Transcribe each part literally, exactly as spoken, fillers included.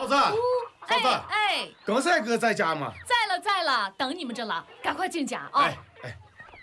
嫂子，嫂子， 哎， 耿帅哥在家吗？ 在了，在了，等你们着了，赶快进家啊！ 哎哎，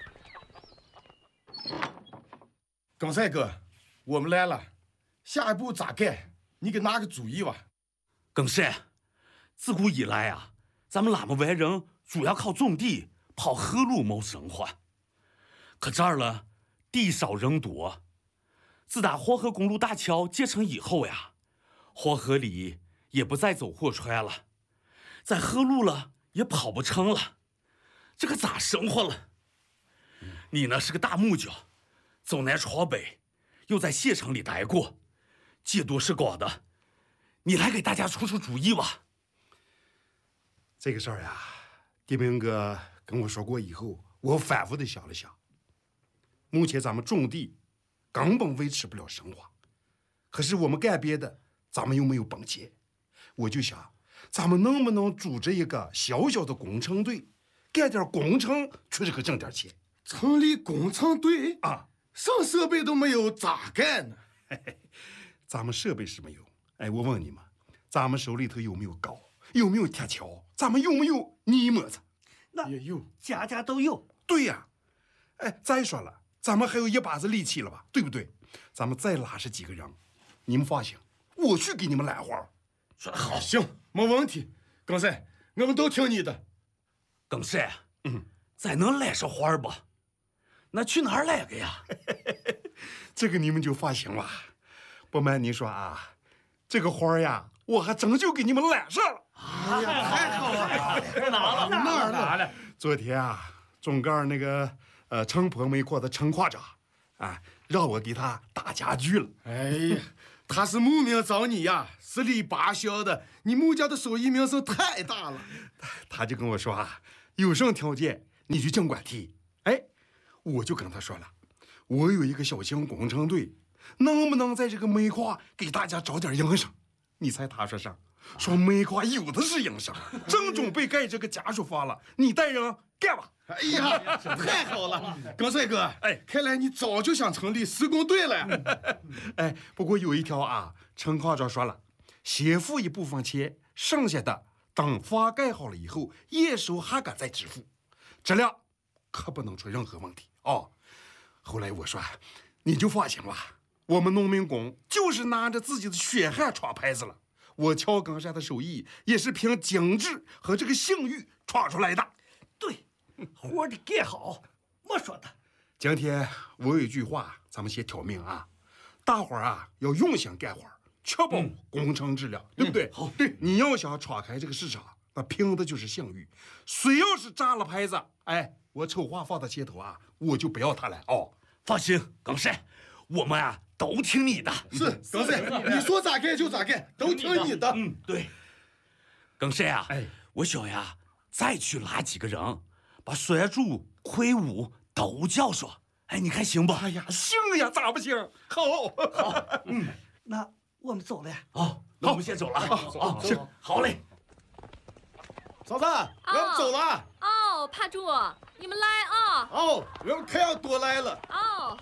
耿帅哥，我们来了，下一步咋干？你给拿个主意吧。 耿帅，自古以来啊，咱们喇嘛外人主要靠种地、跑河路谋生活。可这儿了，地少人多。自打黄河公路大桥建成以后呀，黄河里也不再走货船了，在河路了也跑不成了，这可咋生活了？你呢是个大木匠，走南闯北，又在县城里待过，见多识广的，你来给大家出出主意吧。 这个事儿呀，地平哥跟我说过以后，我反复的想了想。目前咱们种地根本维持不了生活，可是我们干别的，咱们又没有本钱。我就想，咱们能不能组织一个小小的工程队，干点工程，出去可挣点钱。 成立工程队啊， 上设备都没有，咋干呢？ 嘿嘿，咱们设备是没有，哎，我问你们，咱们手里头有没有镐？有没有铁锹？咱们有没有泥磨子？ 那也有， 家家都有。 对呀，哎，再说了，咱们还有一把子力气了吧？对不对？咱们再拉上几个人，你们放心，我去给你们揽活儿。 说得好，行，没问题。耿帅，我们都听你的。 耿帅，嗯，咱能揽上活儿不？那去哪儿揽个呀？ 这个你们就放心了。不瞒您说啊，这个活儿呀，我还真就给你们揽上了。 哎呀，太好了！ 哪了？ 哪儿哪了？ 昨天啊，中盖那个呃城坡煤矿的陈矿长，啊，让我给他打家具了。 哎呀，他是慕名找你呀，十里八乡的，你穆家的手艺名声太大了。 他就跟我说啊，有什么条件你就尽管提。哎，我就跟他说了，我有一个小型工程队，能不能在这个煤矿给大家找点营生？你猜他说啥？说煤矿有的是营生，正准备盖这个家属房了，你带人干吧。 哎呀，太好了，耿帅哥，哎，看来你早就想成立施工队了呀。 哎，不过有一条啊，陈矿长说了，先付一部分钱，剩下的等房盖好了以后，验收还敢再支付，质量可不能出任何问题哦。后来我说，你就放心吧，我们农民工就是拿着自己的血汗闯牌子了。我乔耿山的手艺也是凭精致和这个信誉闯出来的。 对，活得干好，没说的。 今天我有一句话，咱们先挑明啊，大伙儿啊要用心干活，确保工程质量，嗯、对不对？ 好， 对，你要想闯开这个市场，那凭的就是信誉。谁要是炸了牌子，哎，我丑话放到前头啊，我就不要他了哦。 放心，耿帅，我们啊都听你的。 是，耿帅，你说咋干就咋干，都听你的。 嗯，对。耿帅啊，哎，我想呀，再去拉几个人，把栓柱、魁梧都叫上。哎，你看行不？ 哎呀，行呀，咋不行？好， 好， 嗯，那我们走了呀。 哦，那我们先走了。 啊，行， 好嘞。 嫂子，我们走了。 哦，帕柱，你们来啊！ 哦，我们可要多来了。 哦。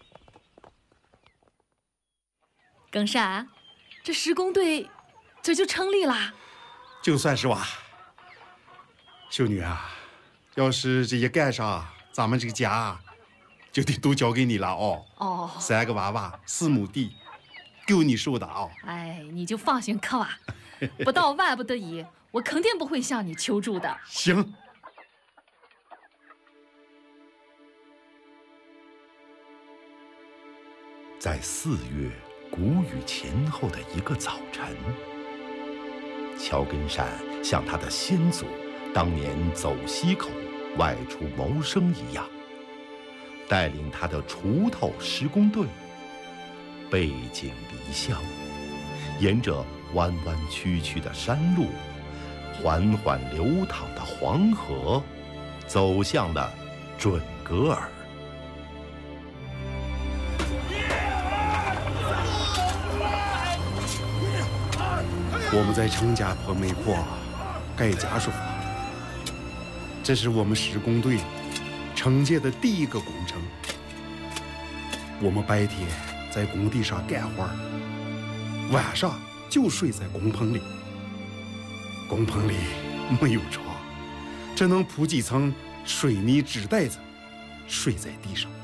耿山，这施工队这就成立啦？ 就算是吧。秀女啊，要是这一干上，咱们这个家就得都交给你了哦。 哦。 三个娃娃，四亩地，够你受的啊。 哎，你就放心去吧，不到万不得已，我肯定不会向你求助的。 行。 在四月谷雨前后的一个早晨，乔根山像他的先祖当年走西口外出谋生一样，带领他的锄头施工队背井离乡，沿着弯弯曲曲的山路，缓缓流淌的黄河，走向了准格尔。 我们在陈家坡煤矿盖家属房，这是我们施工队承建的第一个工程。我们白天在工地上干活，晚上就睡在工棚里。 工棚里没有床，只能铺几层水泥纸袋子，睡在地上。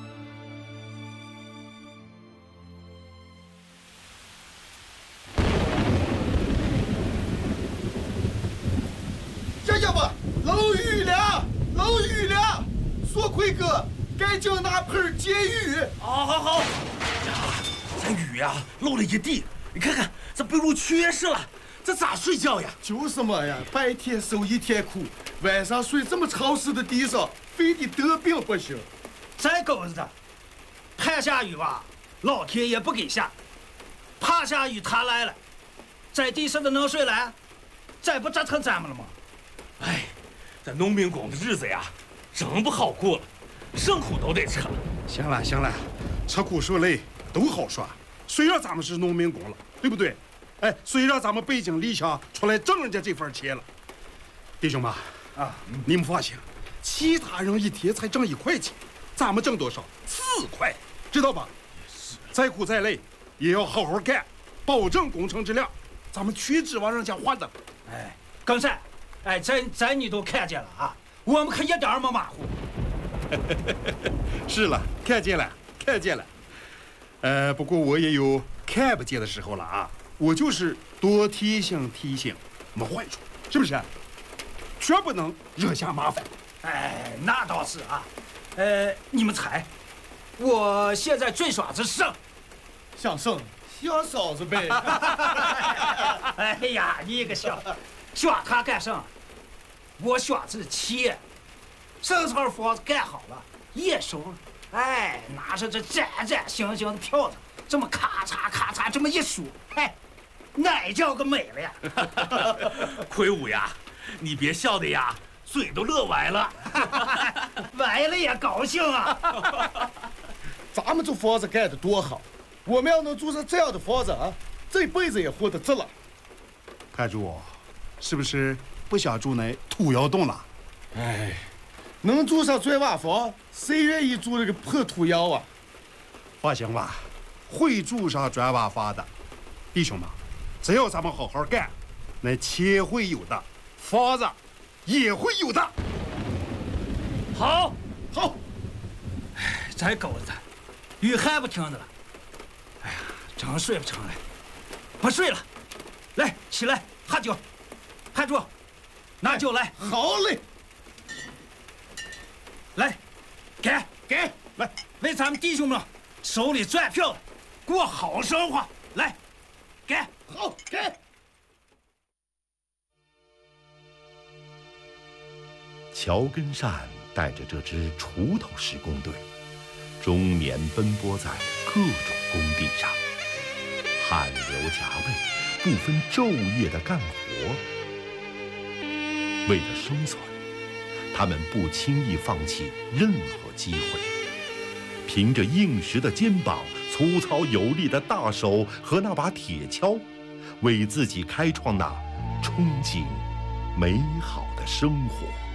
这家伙漏雨了，漏雨了！索奎哥，赶紧拿盆接雨。 好好好！呀，这雨呀漏了一地，你看看这被褥缺失了，这咋睡觉呀？ 就是嘛呀，白天受一天苦，晚上睡这么潮湿的地上，非得得病不行。 再狗日的，盼下雨吧，老天爷不给下；怕下雨他来了，在地上的能睡来，再不折腾咱们了吗？ 哎，这农民工的日子呀，真不好过了，生苦都得吃。 行了行了，吃苦受累都好说。虽然咱们是农民工了，对不对？哎，虽然咱们背井离乡出来挣人家这份钱了，弟兄们啊，你们放心，其他人一天才挣一块钱，咱们挣多少？四块，知道吧？再苦再累也要好好干，保证工程质量。咱们去指望人家换的。 哎，更山，哎，这这你都看见了啊，我们可一点儿没马虎。 是了，看见了，看见了。呃，不过我也有看不见的时候了啊。我就是多提醒提醒，没坏处，是不是？绝不能惹下麻烦。 哎，那倒是啊。呃，你们猜，我现在最耍子剩？ 想剩想嫂子呗。 哎呀，你个小，耍他干什么？我耍子钱，生层房子盖好了，也收了。哎，拿着这崭崭新新的票子，这么咔嚓咔嚓这么一数，哎，哪叫个美了呀！ 魁梧呀，你别笑的呀，嘴都乐歪了。 歪了也高兴啊！ 咱们这房子盖得多好，我们要能住上这样的房子啊，这辈子也活得值了。 看主，是不是不想住那土窑洞了？ 哎，能住上砖瓦房，谁愿意住这个破土窑啊？ 放心吧，会住上砖瓦房的，弟兄们，只要咱们好好干，那钱会有的，房子也会有的。 好， 好。 哎，这狗子，雨还不停的了。哎呀，真睡不成了，不睡了。来，起来，喝酒。汉主，拿酒来。 好嘞。 来，给给来，为咱们弟兄们手里赚票，过好生活。来，给好给。 乔根善带着这支锄头施工队，终年奔波在各种工地上，汗流浃背，不分昼夜的干活。为了生存，他们不轻易放弃任何机会，凭着硬实的肩膀、粗糙有力的大手和那把铁锹，为自己开创那憧憬美好的生活。